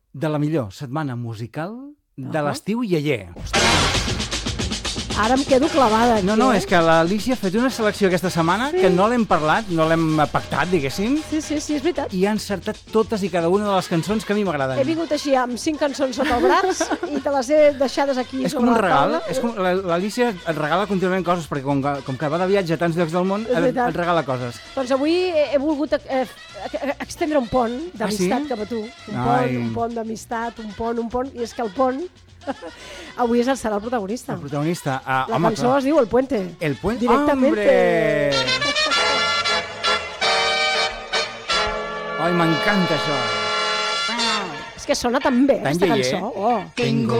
de la millor setmana musical de l'estiu ialler. Ara em quedo clavada aquí. No, és que l'Alícia ha fet una selecció aquesta setmana que no l'hem parlat, no l'hem pactat, diguéssim. Sí, és veritat. I ha encertat totes i cada una de les cançons que a mi m'agraden. He vingut així amb 5 cançons sota el braç i te les he deixades aquí és com un regal. És com l'Alícia et regala contínuament coses, perquè com que va de viatge a tants llocs del món, et regala coses. Doncs avui he volgut extendre un pont d'amistat cap a tu. Un pont d'amistat, un pont, i és que el pont avui serà el protagonista. El protagonista. La cançó es diu El Puente. El Puente. Directamente. Ai, m'encanta això. És que sona tan bé, aquesta cançó. Tengo